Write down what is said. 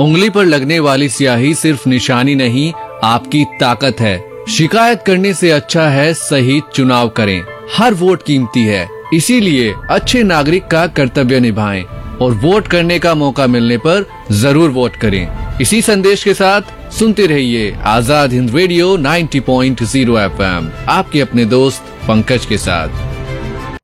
उंगली पर लगने वाली स्याही सिर्फ निशानी नहीं, आपकी ताकत है। शिकायत करने से अच्छा है सही चुनाव करें। हर वोट कीमती है, इसीलिए अच्छे नागरिक का कर्तव्य निभाएं और वोट करने का मौका मिलने पर जरूर वोट करें। इसी संदेश के साथ सुनते रहिए आजाद हिंद रेडियो 90.0 FM, आपके अपने दोस्त पंकज के साथ।